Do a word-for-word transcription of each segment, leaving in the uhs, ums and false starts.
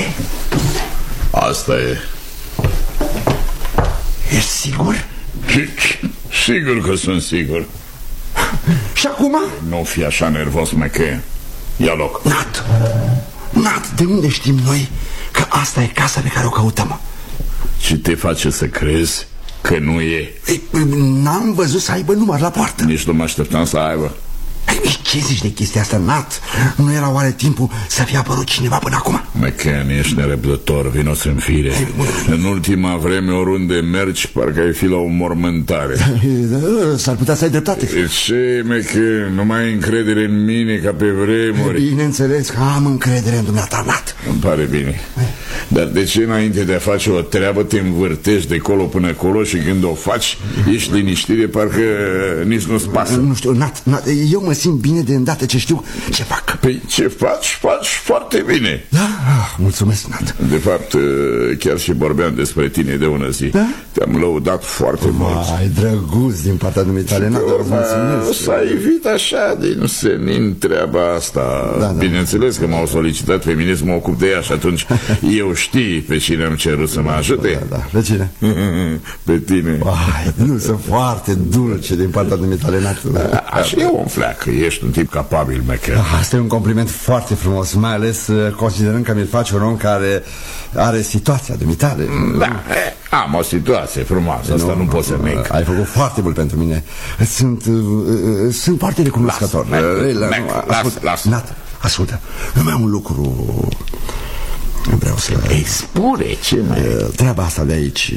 Asta e. Ești sigur? Sigur că sunt sigur. Și acum? Nu fi așa nervos, McCann. Ia loc. Nat, Nat, de unde știm noi că asta e casa pe care o căutăm? Ce te face să crezi că nu e? N-am văzut să aibă număr la poartă. Nici nu mă așteptam să aibă. Ce zici de chestia asta, Nat? Nu era oare timpul să fie apărut cineva până acum? McCann, ești nerăbdător, vinos în fire. În ultima vreme, oriunde mergi, parcă ai fi la o mormântare. S-ar putea să ai dreptate. Ce, McCann, nu mai ai încredere în mine ca pe vremuri? Bineînțeles că am încredere în dumneata, Nat. Îmi pare bine. Dar de ce înainte de a face o treabă te învârtești de colo până colo și când o faci ești liniștit de parcă nici nu-ți pasă? Nu știu, Nat, Nat, eu mă simt bine de îndată ce știu ce fac. Păi ce faci? Faci foarte bine. Da? Ah, mulțumesc, Nat. De fapt, chiar și vorbeam despre tine de ună zi. Da? Te-am lăudat foarte mult. Ai drăguț din partea dumitale, Nat, mulțumesc. S-a evit așa din senin treaba asta. Da, da. Bineînțeles că m-au solicitat pe mine să mă ocup de ea și atunci eu știi pe cine am cerut să mă ajute. Da, da, pe cine? Pe tine. Ai, nu, sunt foarte dulce din partea dumitale, Nat. Așa e un fleac, ești un tip capabil, McCann. Asta e un compliment foarte frumos, mai ales considerând că mi-l face un om care are situația dumitale. Da, am o situație frumoasă, asta nu, nu pot să neg. Ai făcut foarte mult pentru mine. Sunt, sunt foarte recunoscător. Lasă, lasă. Nat, ascultă, nu mai am un lucru. Vreau să... Ei, spune, ce mai... Treaba asta de aici...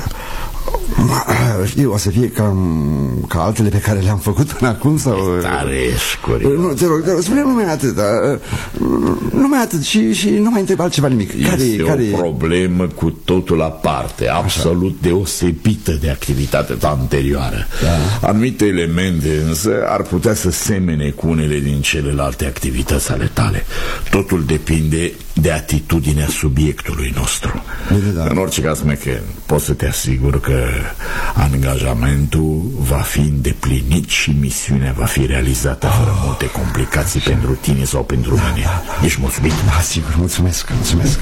Știu, o să fie ca, ca altele pe care le-am făcut până acum sau... Tare ești curios. Nu, te rog, te rog, spune numai atât, dar, numai atât și, și nu mai întreb altceva nimic. Este care, o care... problemă cu totul aparte, absolut așa deosebită de activitatea ta anterioară. Da. Anumite elemente însă ar putea să semene cu unele din celelalte activități ale tale. Totul depinde de atitudinea subiectului nostru. Da. În orice caz, McCann, pot să te asigur că angajamentul va fi îndeplinit și misiunea va fi realizată fără multe complicații pentru tine sau pentru mine. Ești mulțumit? Da, sigur, mulțumesc, mulțumesc.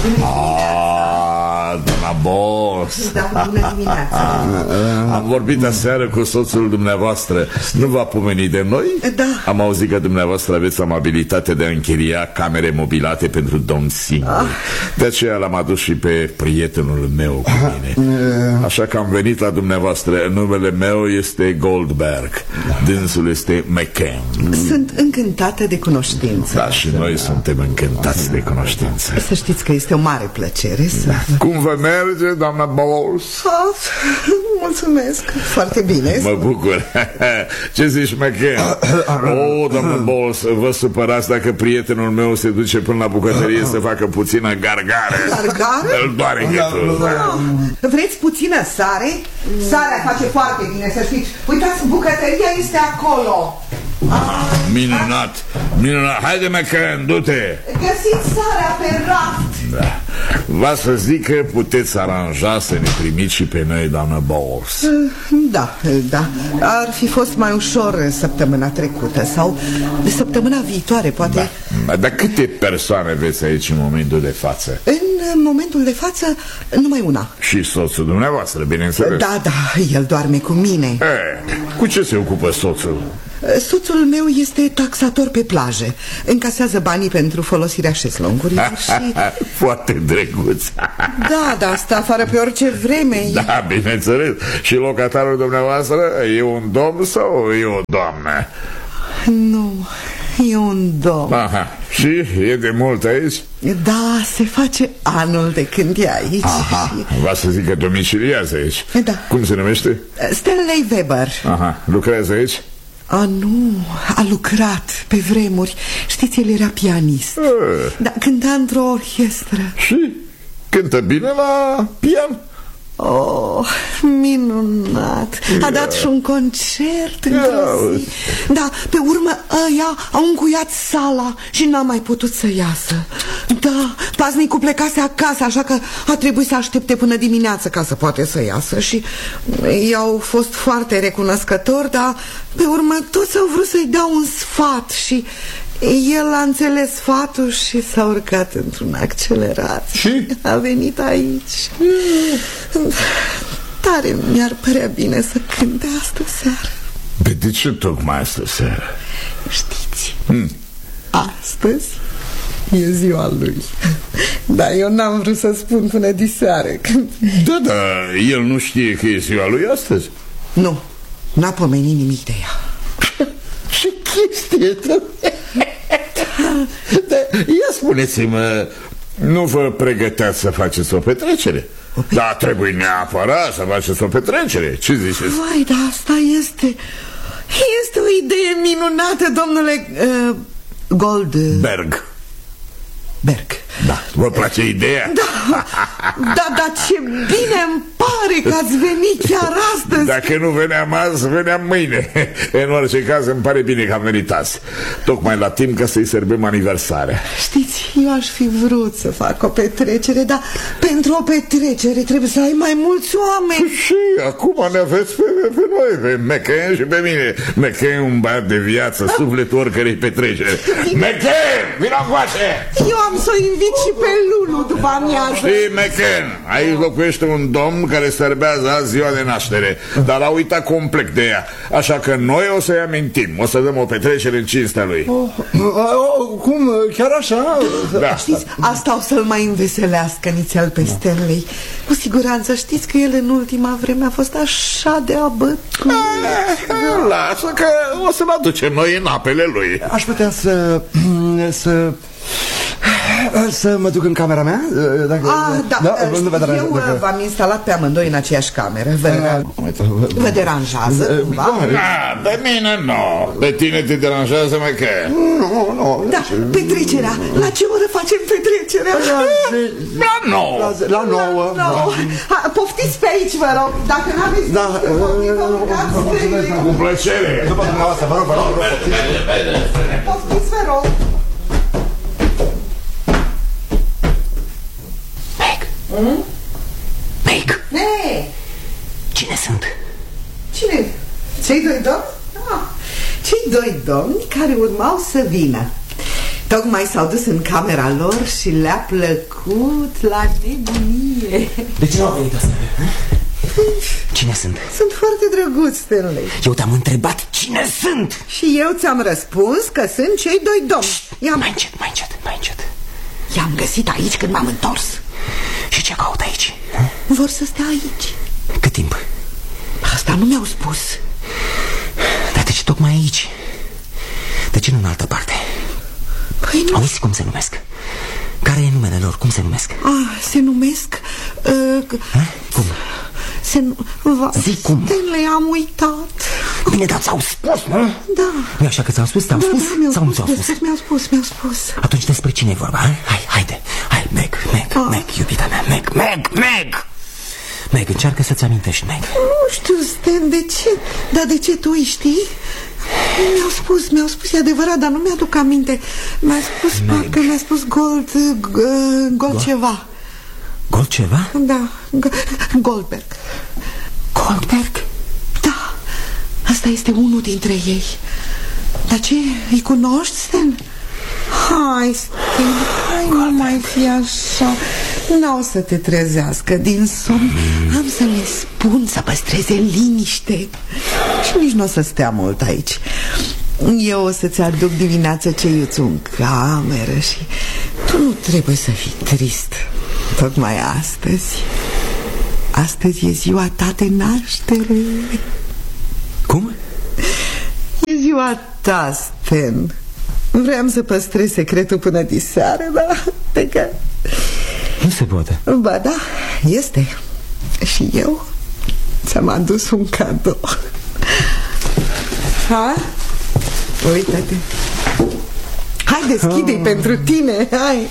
Aaaa, doamna Boss. Da, bună dimineața. Am vorbit aseară cu soțul dumneavoastră. Nu v-a pomenit de noi? Da. Am auzit că dumneavoastră aveți amabilitatea de a închiria camere mobilate pentru domn singur. Ah. De aceea l-am adus și pe prietenul meu cu mine. Așa că am venit la dumneavoastră. Numele meu este Goldberg. Dânsul este McCann. Sunt încântată de cunoștință. Da, și noi suntem încântați de cunoștință. Să știți că este o mare plăcere să... Da. Cum vă merge, doamna Bowles? Oh, mulțumesc, foarte bine. Mă bucur. Ce zici, McCann? Oh, doamna Bowles, vă supărați dacă prietenul meu se duce până la bucătărie să facă puțină gargare. Gargare? Îl doare gâtul. Vreți puțină sare? Sarea face foarte bine, să știți. Uitați, bucătăria este acolo. Ah, minunat, minunat. Haide, McCann, du-te. Găsiți sarea pe raft. Da. Va să zic că puteți aranja să ne primiți și pe noi, doamnă Bowles. Da, da. Ar fi fost mai ușor săptămâna trecută sau de săptămâna viitoare, poate. Da. Dar câte persoane veți aici în momentul de față? În momentul de față, numai una. Și soțul dumneavoastră, bineînțeles. Da, da, el doarme cu mine. E, cu ce se ocupă soțul? Soțul meu este taxator pe plajă. Încasează banii pentru folosirea șezlongurilor și... Foarte drăguț. Da, da, asta afară pe orice vreme. Da, bineînțeles. Și locatarul dumneavoastră e un domn sau e o doamnă? Nu, e un domn. Aha. Și e de mult aici? Da, se face anul de când e aici. Aha, și... va să zic că domiciliază aici. Da. Cum se numește? Stanley Weber. Aha, lucrează aici? A, nu, a lucrat pe vremuri. Știți, el era pianist. E. Da, cânta într-o orchestră. Și? Cântă bine la pian? Oh, minunat. A dat și un concert într-o zi. Da, pe urmă ăia au încuiat sala și n-a mai putut să iasă. Da, paznicul plecase acasă, așa că a trebuit să aștepte până dimineață ca să poate să iasă. Și i-au fost foarte recunoscători, dar pe urmă toți au vrut să-i dea un sfat. Și El a înțeles sfatul și s-a urcat într-un accelerat. Și? A venit aici. Tare mi-ar părea bine să cânte astă seară. De ce tocmai astă seară? Știți, hmm. astăzi e ziua lui. Dar eu n-am vrut să spun până diseară. Da, da, el nu știe că e ziua lui astăzi? Nu, n-a pomenit nimic de ea. Ce chestie! Da, ia spuneți-mă, nu vă pregăteați să faceți o petrecere? O pe... Da, trebuie neapărat să faceți o petrecere. Ce ziceți? Vai, dar asta este Este o idee minunată, domnule uh, Goldberg. Berg. Da, vă place ideea? Da, da, dar ce bine îmi pare că ați venit chiar astăzi. Dacă nu veneam azi, veneam mâine. În orice caz îmi pare bine că am venit azi, tocmai la timp ca să-i sărbim aniversarea. Știți, eu aș fi vrut să fac o petrecere, dar pentru o petrecere trebuie să ai mai mulți oameni. Și acum ne aveți pe, pe noi, pe McCann și pe mine. McCann, un băiat de viață, sufletul oricărei petrecere. McCann, vino încoace! Eu am să o invit și pe Lulu după amiază. Știi, McCann, aici locuiește un domn care sărbează azi ziua de naștere, dar a uitat complet de ea. Așa că noi o să-i amintim. O să dăm o petrecere în cinstea lui. oh, oh, Cum? Chiar așa? Da. Știți, asta o să-l mai înveselească nițel pe Stanley. Cu siguranță știți că el în ultima vreme a fost așa de abătut. Lasă că o să-l aducem noi în apele lui. Aș putea să... să... să mă duc în camera mea? Dacă... Ah, da, da știi, vă eu dacă... v-am instalat pe amândoi în aceeași cameră. Vă, uh, vă deranjează cumva? Da, pe mine nu. Pe tine te deranjează, mai că? Nu, nu. Da, petrecerea. La ce oră facem petrecerea? La nouă. La nouă. Poftiți pe aici, vă rog. Dacă n-aveți... Da, cu plăcere. După dumneavoastră, vă rog, vă rog. Poftiți, vă rog. Mm? Meg! Hey. Cine sunt? Cine? Cei doi domni? Ah, cei doi domni care urmau să vină. Tocmai s-au dus în camera lor și le-a plăcut la nebunie. De ce nu au venit asta? Cine sunt? Sunt foarte drăguț, Stanley. Eu te-am întrebat cine sunt. Și eu ți-am răspuns că sunt cei doi domni. I-am... Mai încet, mai încet, mai încet. I-am găsit aici când m-am întors. Și ce caut aici? Vor să stea aici. Cât timp? Asta nu mi-au spus. Dar de ce tocmai aici? De ce nu în altă parte? Păi nu. Auzi cum se numesc? Care e numele lor? Cum se numesc? Ah, se numesc... Uh, cum? Se va... Zic cum? Stanley, am uitat. Bine, dar ți-au spus, nu? Da. Nu așa că ți-au spus? Ți-au da, spus? Da, sau nu ți-au spus? Mi-au spus, mi-au spus. Atunci despre cine e vorba? Hai, hai, haide. Hai, Meg, Meg, ah. Meg, iubita mea, Meg, Meg, Meg. Meg, încearcă să-ți amintești, Meg. Nu știu, Stan, de ce? Dar de ce tu îi știi? Mi-au spus, mi-au spus, e adevărat, dar nu mi-aduc aminte. Mi-a spus, parcă mi-a spus Gold, uh, Gold Go ceva. Gold ceva? Da, Goldberg. Goldberg? Da, asta este unul dintre ei. Dar ce, îi cunoști, Stan? Hai, Stan, hai, nu mai fi așa. N-au să te trezească din somn. Am să le spun să păstreze liniște. Și nici nu o să stea mult aici. Eu o să-ți aduc dimineața ceiuțul în cameră și tu nu trebuie să fii trist. Tocmai astăzi Astăzi e ziua ta de naștere. Cum? E ziua ta, Stan. Vreau să păstrez secretul până diseară, dar pe că... Nu se poate. Ba da, este. Și eu ți-am adus un cadou. Ha? Uită-te. Hai, deschide-i oh. pentru tine, hai.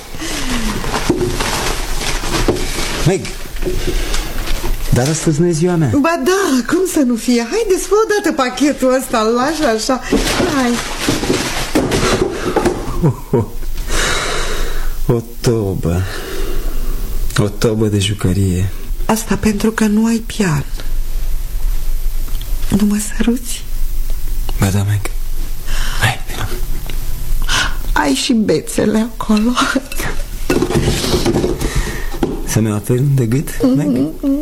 Meg, dar astăzi nu e ziua mea. Ba da, cum să nu fie? Haideți, fă odată pachetul ăsta, îl lași așa. Hai. Oh, oh. O tobă. O tobă de jucărie. Asta pentru că nu ai pian. Nu mă săruți? Ba da, Meg. Hai, vină. ai și bețele acolo. Să ne oferim de gât, Meg?